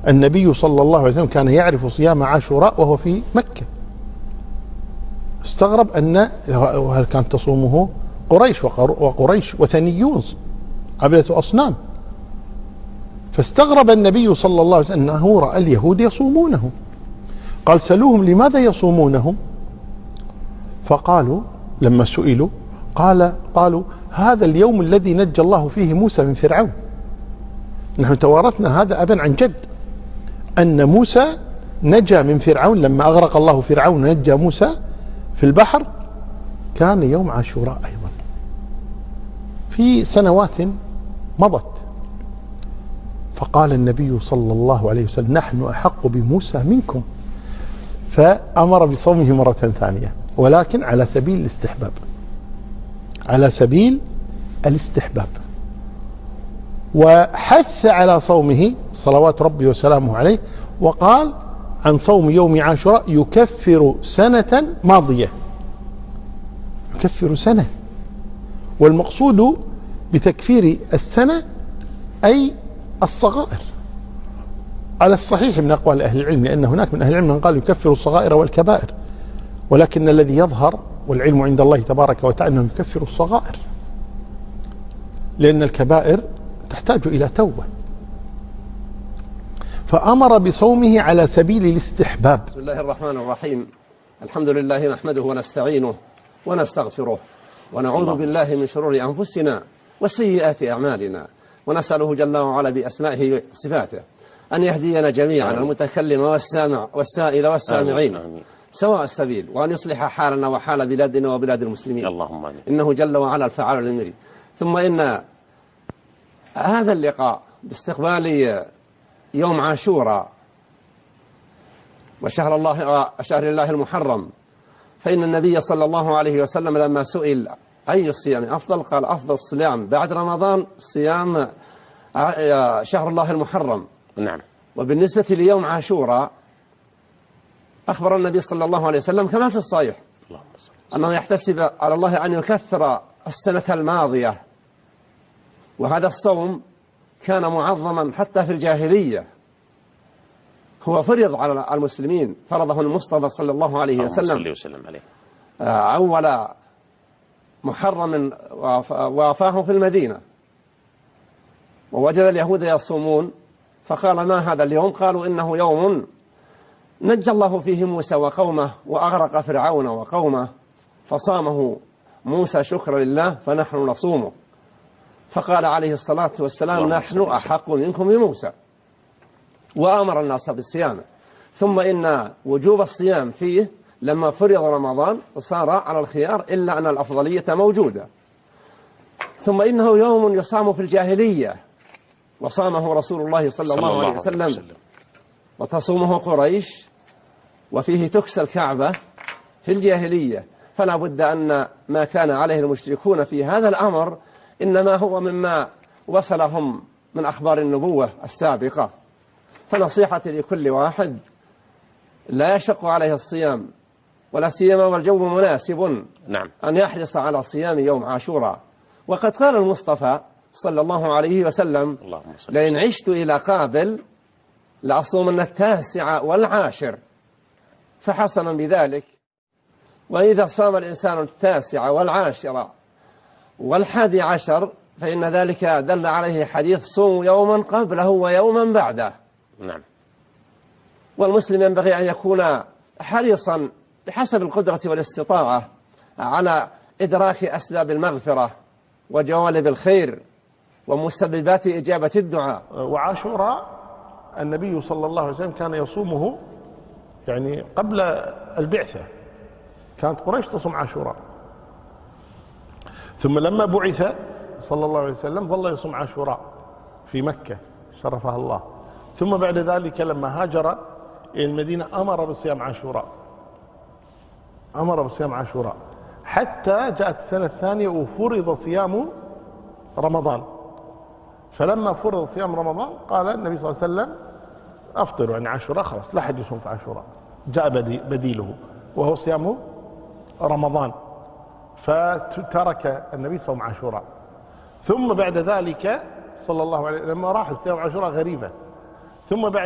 النبي صلى الله عليه وسلم كان يعرف صيام عاشوراء وهو في مكة. استغرب أن هل كانت تصومه قريش، وقريش وثنيون عبدة أصنام. فاستغرب النبي صلى الله عليه وسلم أنه رأى اليهود يصومونه. قال سلوهم لماذا يصومونه؟ فقالوا لما سئلوا قالوا هذا اليوم الذي نجى الله فيه موسى من فرعون. نحن توارثنا هذا أبا عن جد، أن موسى نجا من فرعون لما أغرق الله فرعون، نجى موسى في البحر، كان يوم عاشوراء أيضا في سنوات مضت. فقال النبي صلى الله عليه وسلم نحن أحق بموسى منكم، فأمر بصومه مرة ثانية، ولكن على سبيل الاستحباب، على سبيل الاستحباب، وحث على صومه صلوات ربي وسلامه عليه، وقال عن صوم يوم عاشوراء يكفر سنة ماضية، يكفر سنة. والمقصود بتكفير السنة أي الصغائر على الصحيح من أقوال أهل العلم، لأن هناك من أهل العلم من قال يكفر الصغائر والكبائر، ولكن الذي يظهر والعلم عند الله تبارك وتعالى أنه يكفر الصغائر، لأن الكبائر تحتاج إلى توبة. فأمر بصومه على سبيل الاستحباب. بسم الله الرحمن الرحيم. الحمد لله نحمده ونستعينه ونستغفره ونعوذ بالله من شرور أنفسنا وسيئات أعمالنا، ونسأله جل وعلا بأسمائه وصفاته أن يهدينا جميعا، المتكلم والسامع والسائل والسامعين سواء السبيل، وأن يصلح حالنا وحال بلادنا وبلاد المسلمين، اللهم آمين، إنه جل وعلا الفعال لما يريد. ثم إن هذا اللقاء باستقبال يوم عاشوراء وشهر الله المحرم، فإن النبي صلى الله عليه وسلم لما سئل أي الصيام أفضل قال أفضل الصيام بعد رمضان صيام شهر الله المحرم. نعم. وبالنسبة ليوم عاشوراء أخبر النبي صلى الله عليه وسلم كما في الصحيح أنه يحتسب على الله أن يكثر السنة الماضية، وهذا الصوم كان معظما حتى في الجاهلية، هو فرض على المسلمين، فرضه المصطفى صلى الله عليه وسلم أول محرم وافاه في المدينة، ووجد اليهود يصومون، فقال ما هذا اليوم؟ قالوا إنه يوم نجى الله فيه موسى وقومه وأغرق فرعون وقومه، فصامه موسى شكرا لله فنحن نصومه. فقال عليه الصلاة والسلام نحن أحق منكم بموسى، وأمر الناس بالصيام. ثم إن وجوب الصيام فيه لما فرض رمضان صار على الخيار، إلا أن الأفضلية موجودة. ثم إنه يوم يصام في الجاهلية، وصامه رسول الله صلى الله عليه وسلم، وتصومه قريش، وفيه تكسى الكعبة في الجاهلية. فلا بد أن ما كان عليه المشركون في هذا الأمر إنما هو مما وصلهم من أخبار النبوة السابقة. فنصيحتي لكل واحد لا يشق عليه الصيام، ولا سيما والجو مناسب، نعم، أن يحرص على صيام يوم عاشوراء. وقد قال المصطفى صلى الله عليه وسلم لئن عشت إلى قابل لأصومن 9 و10، فحسنا بذلك. وإذا صام الإنسان 9 و10 و11 فإن ذلك دل عليه حديث صوم يوما قبله ويوما بعده. نعم. والمسلم ينبغي أن يكون حريصا بحسب القدرة والاستطاعة على إدراك أسباب المغفرة وجوالب الخير ومسببات إجابة الدعاء. وعاشوراء النبي صلى الله عليه وسلم كان يصومه يعني قبل البعثة، كانت قريش تصوم عاشوراء، ثم لما بعث صلى الله عليه وسلم ظل يصوم عاشوراء في مكة شرفها الله، ثم بعد ذلك لما هاجر إلى المدينة أمر بصيام عاشوراء، أمر بصيام عاشوراء حتى جاءت السنة الثانية وفرض صيام رمضان. فلما فرض صيام رمضان قال النبي صلى الله عليه وسلم أفطروا يعني عاشوراء، خلاص لا حد يصوم في عاشوراء، جاء بديله وهو صيام رمضان، فترك النبي صوم عاشوراء. ثم بعد ذلك صلى الله عليه وسلم لما راح صيام عاشوراء غريبة، ثم بعد